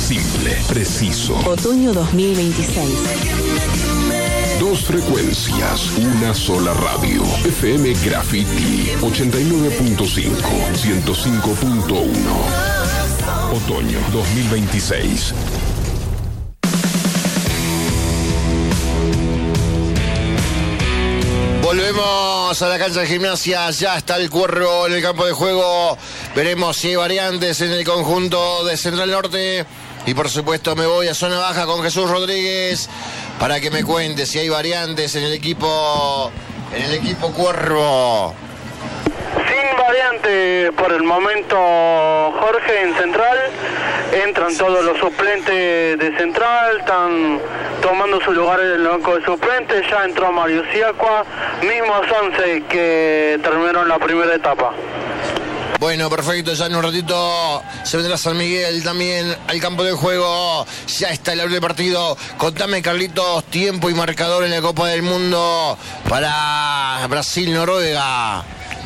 Simple, preciso. Otoño 2026. Dos frecuencias, una sola radio. FM Graffiti 89.5, 105.1. Otoño 2026. Volvemos a la cancha de Gimnasia, ya está el Cuervo en el campo de juego. Veremos si hay variantes en el conjunto de Central Norte. Y por supuesto me voy a zona baja con Jesús Rodríguez para que me cuente si hay variantes en el equipo Cuervo. Sin variante por el momento, Jorge, en Central. Entran todos los suplentes de Central, están tomando su lugar en el banco de suplentes. Ya entró Mario Siacua, mismos 11 que terminaron la primera etapa. Bueno, perfecto, ya en un ratito se vendrá San Miguel también al campo de juego. Ya está el del partido. Contame, Carlitos, tiempo y marcador en la Copa del Mundo para Brasil-Noruega.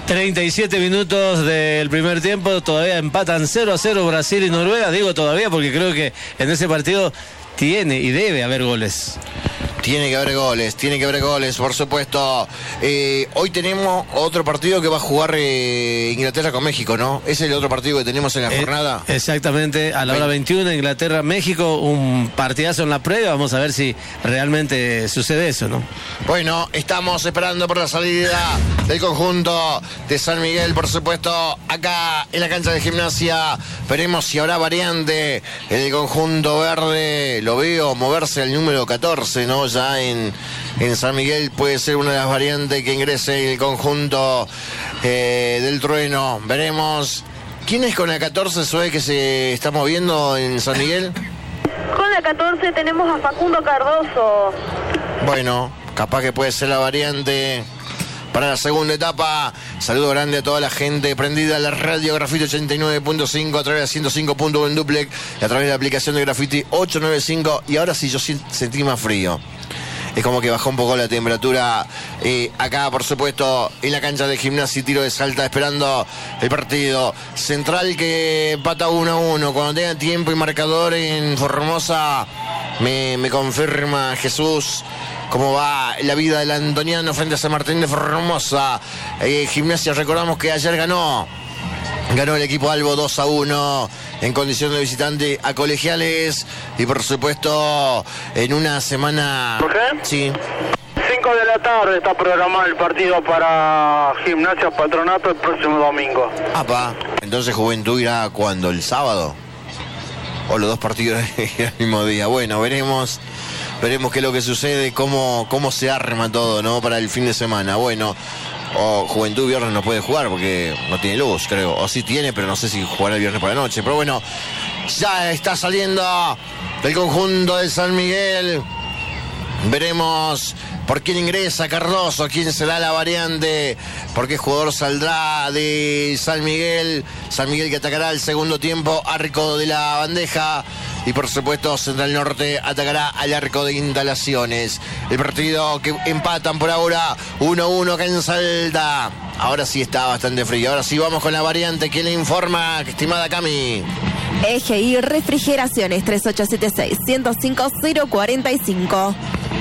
37 minutos del primer tiempo, todavía empatan 0-0 Brasil y Noruega. Digo todavía porque creo que en ese partido tiene y debe haber goles. Tiene que haber goles, por supuesto. Hoy tenemos otro partido que va a jugar Inglaterra con México, ¿no? Ese es el otro partido que tenemos en la jornada. Exactamente, a la hora 21, Inglaterra-México, un partidazo en la previa. Vamos a ver si realmente sucede eso, ¿no? Bueno, estamos esperando por la salida del conjunto de San Miguel, por supuesto, acá en la cancha de Gimnasia. Veremos si habrá variante en el conjunto verde. Lo veo moverse al número 14, ¿no? Ya en San Miguel puede ser una de las variantes que ingrese en el conjunto del Trueno. Veremos. ¿Quién es con la 14, Zoe, que se está moviendo en San Miguel? Con la 14 tenemos a Facundo Cardoso. Bueno, capaz que puede ser la variante para la segunda etapa. Saludo grande a toda la gente prendida a la radio Graffiti 89.5 a través de 105.1 en duplex y a través de la aplicación de Graffiti 895. Y ahora sí yo sentí más frío. Es como que bajó un poco la temperatura acá, por supuesto, en la cancha de Gimnasia y Tiro de Salta, esperando el partido. Central que empata 1-1. Cuando tenga tiempo y marcador en Formosa, me confirma Jesús cómo va la vida del antoniano frente a San Martín de Formosa. Gimnasia, recordamos que ayer ganó el equipo Albo 2-1 en condición de visitante a Colegiales. Y por supuesto, en una semana... ¿Por qué? Sí. 5 de la tarde está programado el partido para Gimnasia Patronato el próximo domingo. Apa, entonces Juventud irá ¿cuándo? ¿El sábado? ¿O los dos partidos el mismo día? Bueno, veremos qué es lo que sucede, cómo se arma todo, ¿no? Para el fin de semana. Bueno, o Juventud viernes no puede jugar porque no tiene luz, creo. O sí tiene, pero no sé si jugará el viernes por la noche. Pero bueno, ya está saliendo del conjunto de San Miguel. Veremos por quién ingresa Cardoso, quién será la variante, por qué jugador saldrá de San Miguel. San Miguel que atacará el segundo tiempo, arco de la bandeja. Y por supuesto Central Norte atacará al arco de Instalaciones. El partido que empatan por ahora 1-1 acá en Salta. Ahora sí está bastante frío. Ahora sí vamos con la variante. ¿Quién le informa, estimada Cami? EGI Refrigeraciones 3876-105045.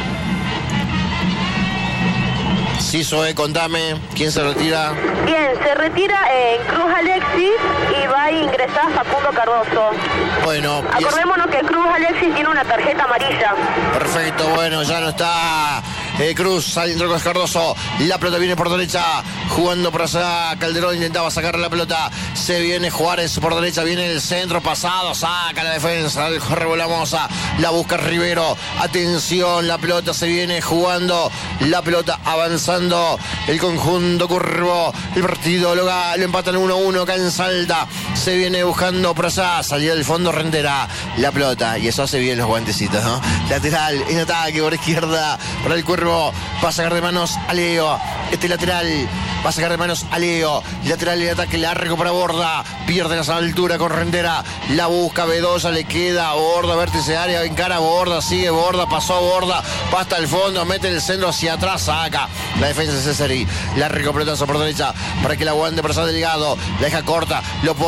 Sí, Zoe, contame, ¿quién se retira? Bien, se retira en Cruz Alexis y va a ingresar Facundo Cardoso. Bueno, acordémonos que Cruz Alexis tiene una tarjeta amarilla. Perfecto, bueno, ya no está Cruz saliendo con Cardoso. La pelota viene por derecha, jugando por allá. Calderón intentaba sacar la pelota. Se viene Juárez por derecha, viene el centro pasado, saca la defensa, revolamos, la busca Rivero. Atención, la pelota se viene jugando, la pelota avanzando. El conjunto Cuervo, el partido lo empatan 1-1 acá en Salta. Se viene buscando por allá, salida del fondo Rendera, la pelota, y eso hace bien los guantecitos, ¿no? Lateral, en ataque por izquierda, para el Cuervo, va a sacar de manos a Leo. Este lateral va a sacar de manos a Leo. Lateral en ataque largo para Borda, pierde la altura con Rendera, la busca Bedoya, le queda Borda, vértice de área, encara Borda, sigue Borda, pasó Borda, va hasta el fondo, mete el centro hacia atrás, saca la defensa de Cesari, largo pelotazo por derecha para que la aguante por allá Delgado, la deja corta, lo